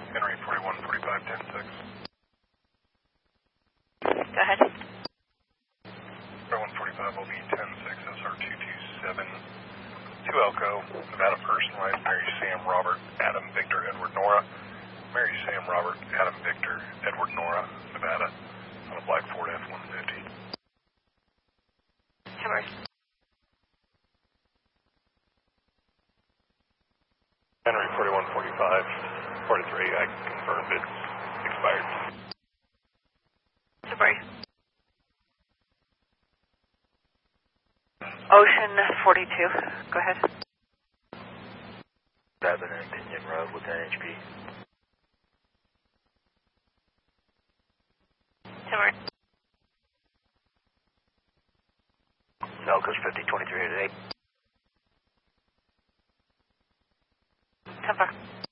Henry 4145 106. Go ahead. 4145 will be 106 SR 227. 2 Elko, Nevada personalized, Mary Sam Robert, Adam Victor, Edward Nora. Mary Sam Robert, Adam Victor, Edward Nora, Nevada, on a black Ford F-150. Henry. Henry 4145 43, I confirmed it's expired. Henry. Ocean 42. Go ahead. 7 and Pinion Road with NHP. Henry. Elko's 5023 at 8. Temper.